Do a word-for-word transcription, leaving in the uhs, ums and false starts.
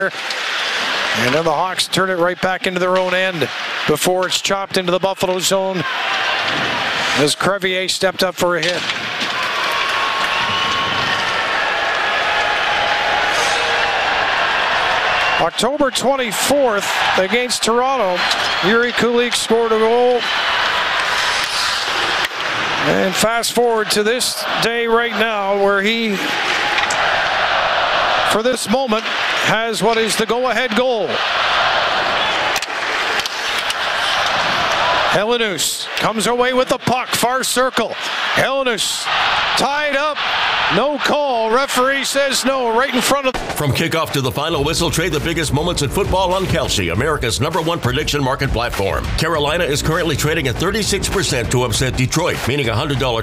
And then the Hawks turn it right back into their own end before it's chopped into the Buffalo zone as Crevier stepped up for a hit. October twenty-fourth against Toronto, Yuri Kulich scored a goal. And fast forward to this day right now where he, for this moment, has what is the go-ahead goal. Helenius comes away with the puck, far circle. Helenius tied up, no call. Referee says no, right in front of. From kickoff to the final whistle, trade the biggest moments in football on Kelsey, America's number one prediction market platform. Carolina is currently trading at thirty-six percent to upset Detroit, meaning a one hundred dollars